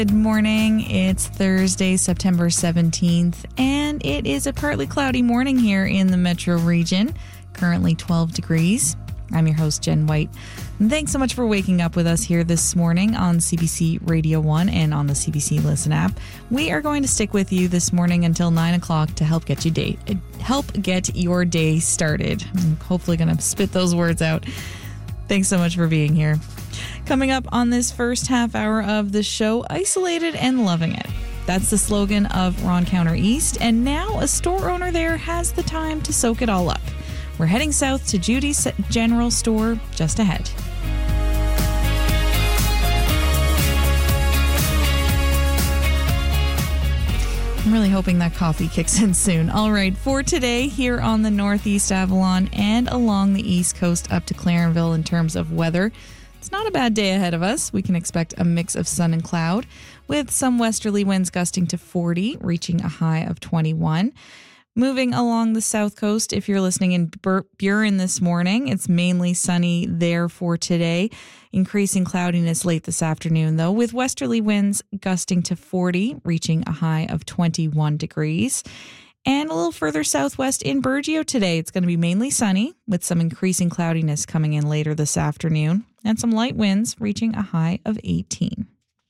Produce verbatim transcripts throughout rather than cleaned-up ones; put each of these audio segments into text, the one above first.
Good morning. It's Thursday, September seventeenth, and it is a partly cloudy morning here in the metro region. Currently twelve degrees. I'm your host, Jen White. And thanks so much for waking up with us here this morning on C B C Radio one and on the C B C Listen app. We are going to stick with you this morning until nine o'clock to help get you day, help get your day started. I'm hopefully going to spit those words out. Thanks so much for being here. Coming up on this first half hour of the show, isolated and loving it. That's the slogan of Ron Counter East, and now a store owner there has the time to soak it all up. We're heading south to Judy's General Store just ahead. I'm really hoping that coffee kicks in soon. All right, for today here on the Northeast Avalon and along the East Coast up to Clarenville in terms of weather, it's not a bad day ahead of us. We can expect a mix of sun and cloud with some westerly winds gusting to forty, reaching a high of twenty-one. Moving along the south coast, if you're listening in Bur- Burin this morning, it's mainly sunny there for today. Increasing cloudiness late this afternoon, though, with westerly winds gusting to forty, reaching a high of twenty-one degrees. And a little further southwest in Burgeo today, it's going to be mainly sunny with some increasing cloudiness coming in later this afternoon and some light winds reaching a high of eighteen.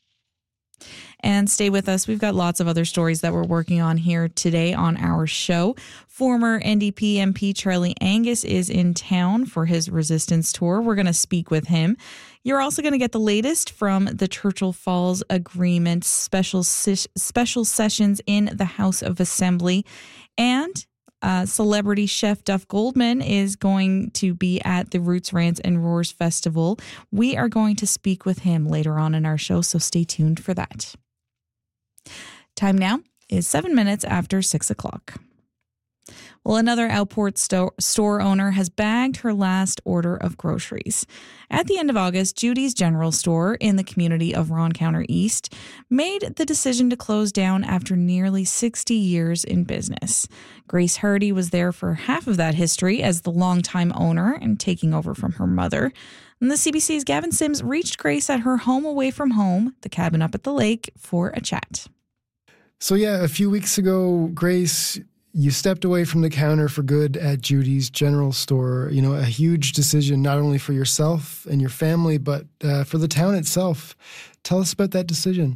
And stay with us. We've got lots of other stories that we're working on here today on our show. Former N D P M P Charlie Angus is in town for his Resistance Tour. We're going to speak with him. You're also going to get the latest from the Churchill Falls Agreement special ses- special sessions in the House of Assembly. And uh, celebrity chef Duff Goldman is going to be at the Roots Rants and Roars Festival. We are going to speak with him later on in our show, so stay tuned for that. Time now is seven minutes after six o'clock. Well, another Outport sto- store owner has bagged her last order of groceries. At the end of August, Judy's General Store in the community of Ron Counter East made the decision to close down after nearly sixty years in business. Grace Hardy was there for half of that history as the longtime owner and taking over from her mother. And the C B C's Gavin Sims reached Grace at her home away from home, the cabin up at the lake, for a chat. So yeah, a few weeks ago, Grace, you stepped away from the counter for good at Judy's General Store. You know, a huge decision, not only for yourself and your family, but uh, for the town itself. Tell us about that decision.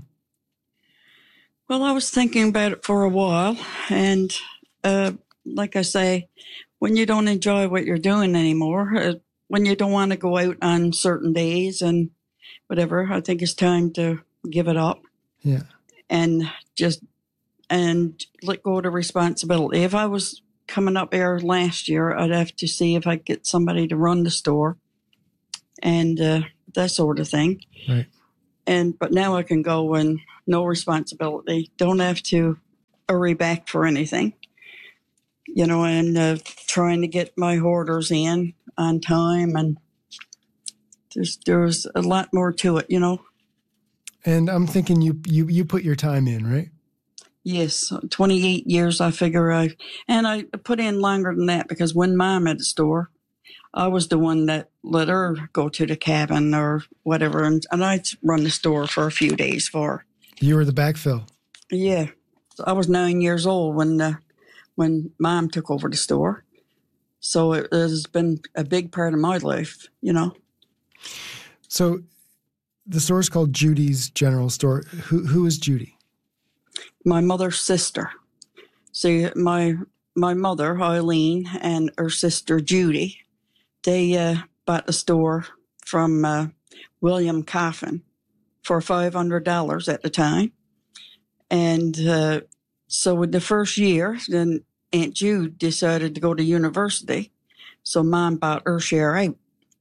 Well, I was thinking about it for a while. And uh, like I say, when you don't enjoy what you're doing anymore, uh, when you don't want to go out on certain days and whatever, I think it's time to give it up. Yeah. And just and let go of the responsibility. If I was coming up here last year, I'd have to see if I could get somebody to run the store and uh, that sort of thing. Right. And but now I can go and no responsibility. Don't have to hurry back for anything. You know, and uh, trying to get my orders in on time, and there's there's a lot more to it, you know. And I'm thinking you you you put your time in, right? Yes, twenty-eight years, I figure I, and I put in longer than that because when Mom had a store, I was the one that let her go to the cabin or whatever, and, and I'd run the store for a few days for her. You were the backfill. Yeah, I was nine years old when uh, when Mom took over the store, so it has been a big part of my life, you know. So the store is called Judy's General Store. Who who is Judy? My mother's sister. See, my my mother, Eileen, and her sister, Judy, they uh, bought the store from uh, William Coffin for five hundred dollars at the time. And uh, so in the first year, then Aunt Jude decided to go to university. So Mom bought her share out.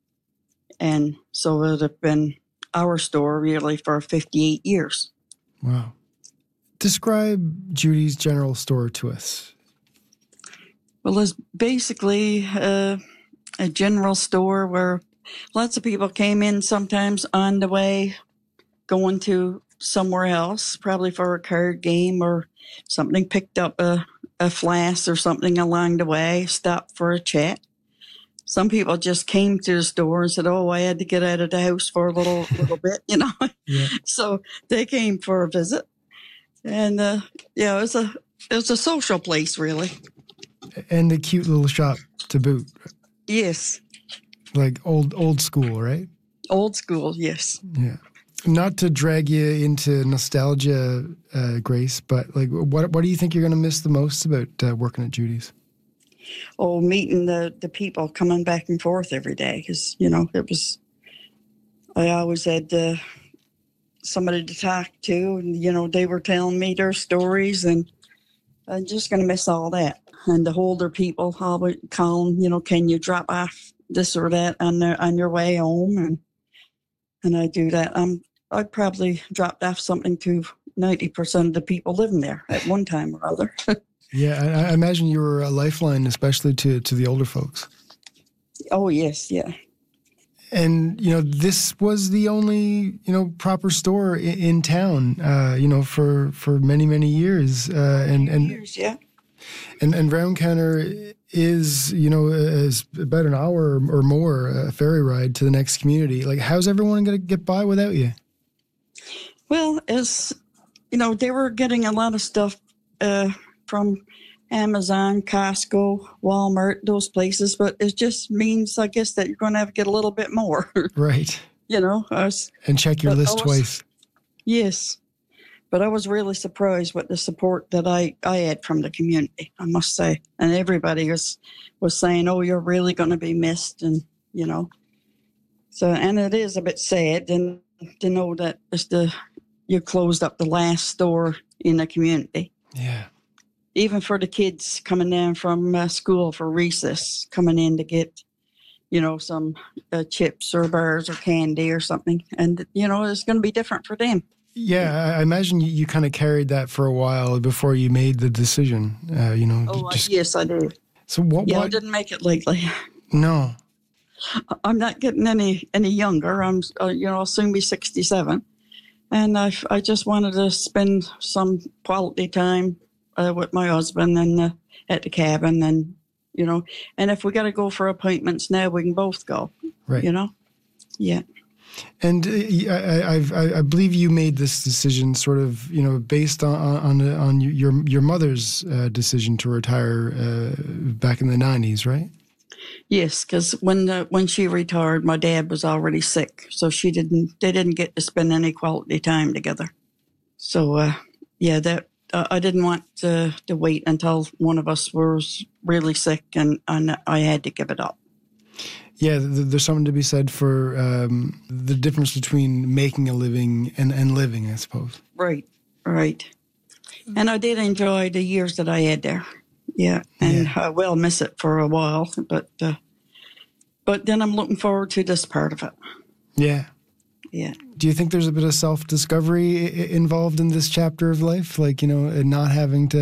And so it had been our store really for fifty-eight years. Wow. Describe Judy's General Store to us. Well, it's basically uh, a general store where lots of people came in sometimes on the way going to somewhere else, probably for a card game or something, picked up a, a flask or something along the way, stopped for a chat. some people just came to the store and said, "Oh, I had to get out of the house for a little little bit," you know. Yeah. So they came for a visit, and uh, yeah, it was a it was a social place, really. And a cute little shop to boot. Yes. Like old old school, right? Old school, yes. Yeah. Not to drag you into nostalgia, uh, Grace, but like, what what do you think you're going to miss the most about uh, working at Judy's? Oh, meeting the, the people coming back and forth every day, because, you know, it was, I always had uh, somebody to talk to, and, you know, they were telling me their stories, and I'm just going to miss all that. And the older people always calling, you know, can you drop off this or that on the, on your way home? And and I do that. I'm I probably dropped off something to ninety percent of the people living there at one time or other. Yeah, I, I imagine you were a lifeline, especially to to the older folks. Oh yes, yeah. And you know, this was the only you know proper store in, in town. Uh, you know, for for many many years. Uh, and and Years, yeah. And and Round Counter is, you know, is about an hour or more a ferry ride to the next community. Like, how's everyone going to get by without you? Well, as you know, they were getting a lot of stuff uh, from Amazon, Costco, Walmart, those places, but it just means, I guess, that you're going to have to get a little bit more. Right. You know, I was, and check your list was, twice. Yes. But I was really surprised with the support that I, I had from the community, I must say. And everybody was, was saying, oh, you're really going to be missed. And, you know, so, and it is a bit sad and to know that it's the, you closed up the last store in the community. Yeah. Even for the kids coming down from uh, school for recess, coming in to get, you know, some uh, chips or bars or candy or something. And, you know, it's going to be different for them. Yeah, I imagine you, you kind of carried that for a while before you made the decision, uh, you know. Oh, just... yes, I did. So what? Yeah, what... I didn't make it lately. No. I'm not getting any any younger. I'm, uh, you know, I'll soon be sixty-seven. And I, I just wanted to spend some quality time uh, with my husband and uh, at the cabin. And, you know, and if we got to go for appointments now, we can both go. Right. You know? Yeah. And uh, I, I, I believe you made this decision sort of, you know, based on on, on your your mother's uh, decision to retire uh, back in the nineties, right? Yes, because when uh, when she retired, my dad was already sick, so she didn't. They didn't get to spend any quality time together. So, uh, yeah, that uh, I didn't want to, to wait until one of us was really sick, and, and I had to give it up. Yeah, there's something to be said for um, the difference between making a living and, and living, I suppose. Right, right. And I did enjoy the years that I had there. Yeah, and yeah. I will miss it for a while, but uh, but then I'm looking forward to this part of it. Yeah. Yeah. Do you think there's a bit of self-discovery I- involved in this chapter of life? Like, you know, not having to